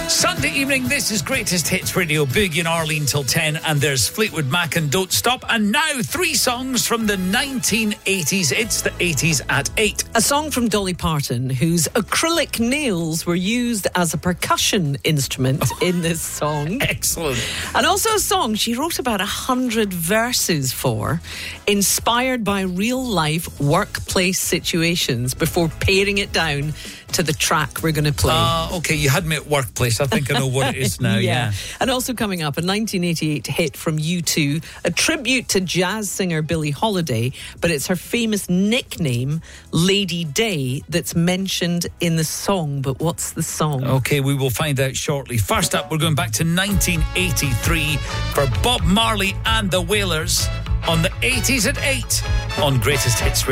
Sunday evening, this is Greatest Hits Radio. Big in Arlene till 10, and there's Fleetwood Mac and Don't Stop. And now, 3 songs from the 1980s. It's the 80s at 8. A song from Dolly Parton, whose acrylic nails were used as a percussion instrument in this song. Excellent. And also a song she wrote about 100 verses for, inspired by real-life workplace situations before paring it down to the track we're going to play. Okay, you had me at workplace. I think I know what it is now, yeah. And also coming up, a 1988 hit from U2, a tribute to jazz singer Billie Holiday, but it's her famous nickname, Lady Day, that's mentioned in the song. But what's the song? Okay, we will find out shortly. First up, we're going back to 1983 for Bob Marley and the Wailers on the 80s at 8 on Greatest Hits Radio.